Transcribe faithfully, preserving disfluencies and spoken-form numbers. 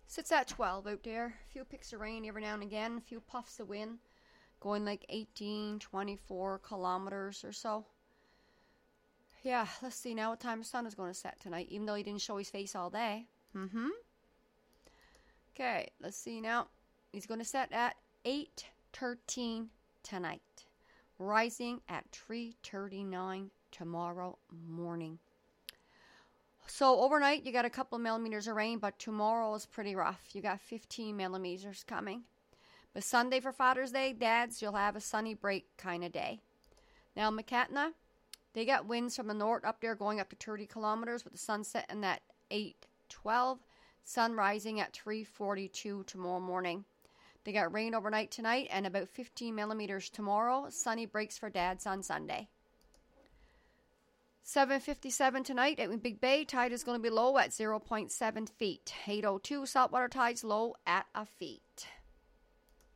Sits at twelve out there. A few picks of rain every now and again. A few puffs of wind. Going like eighteen, twenty-four kilometers or so. Yeah, let's see now what time the sun is going to set tonight. Even though he didn't show his face all day. Mm-hmm. Okay, let's see now. He's going to set at eight thirteen tonight. Rising at three thirty-nine tomorrow morning. So overnight, you got a couple of millimeters of rain, but tomorrow is pretty rough. You got fifteen millimeters coming. But Sunday for Father's Day, dads, you'll have a sunny break kind of day. Now, Macatna, they got winds from the north up there going up to thirty kilometers with the sun setting at eight twelve. Sun rising at three forty-two tomorrow morning. They got rain overnight tonight and about fifteen millimeters tomorrow. Sunny breaks for dads on Sunday. seven fifty-seven tonight at Big Bay. Tide is going to be low at zero point seven feet. eight oh two saltwater tide's low at a feet.